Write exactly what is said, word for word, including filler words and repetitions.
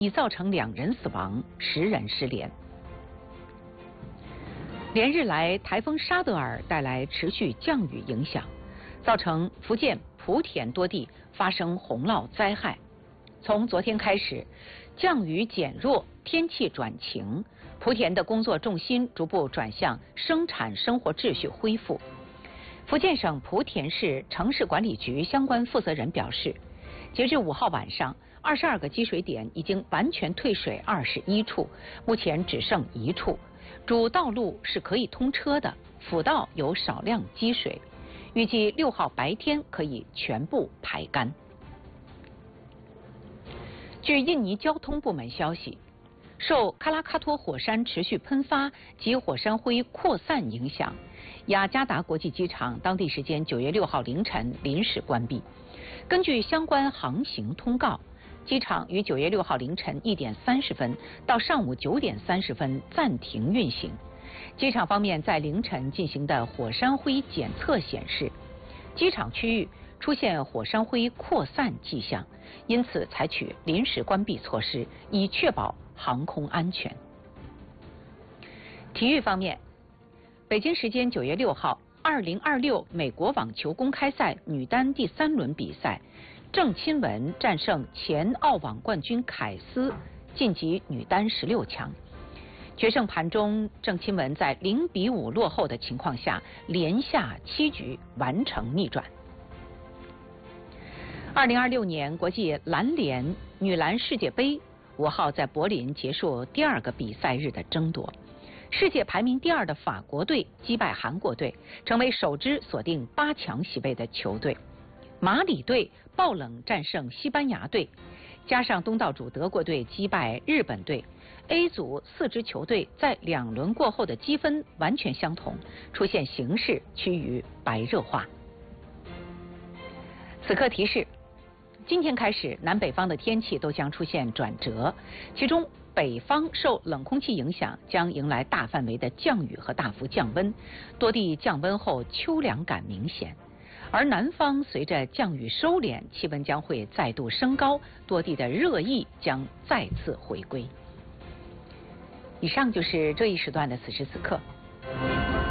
已造成两人死亡，十人失联。连日来，台风沙德尔带来持续降雨影响，造成福建莆田多地发生洪涝灾害。从昨天开始，降雨减弱，天气转晴，莆田的工作重心逐步转向生产生活秩序恢复。福建省莆田市城市管理局相关负责人表示，截至五号晚上，二十二个积水点已经完全退水二十一处，目前只剩一处。主道路是可以通车的，辅道有少量积水，预计六号白天可以全部排干。据印尼交通部门消息，受喀拉喀托火山持续喷发及火山灰扩散影响，雅加达国际机场当地时间九月六号凌晨临时关闭。根据相关航行通告，机场于九月六号凌晨一点三十分到上午九点三十分暂停运行。机场方面在凌晨进行的火山灰检测显示，机场区域出现火山灰扩散迹象，因此采取临时关闭措施，以确保航空安全。体育方面，北京时间九月六号，二零二六美国网球公开赛女单第三轮比赛，郑钦文战胜前澳网冠军凯斯，晋级女单十六强。决胜盘中，郑钦文在零比五落后的情况下，连下七局完成逆转。二零二六年国际篮联女篮世界杯五号在柏林结束第二个比赛日的争夺。世界排名第二的法国队击败韩国队，成为首支锁定八强席位的球队。马里队爆冷战胜西班牙队，加上东道主德国队击败日本队 ，A 组四支球队在两轮过后的积分完全相同，出现形势趋于白热化。此刻提示：今天开始，南北方的天气都将出现转折，其中北方受冷空气影响，将迎来大范围的降雨和大幅降温，多地降温后秋凉感明显。而南方随着降雨收敛，气温将会再度升高，多地的热意将再次回归。以上就是这一时段的此时此刻。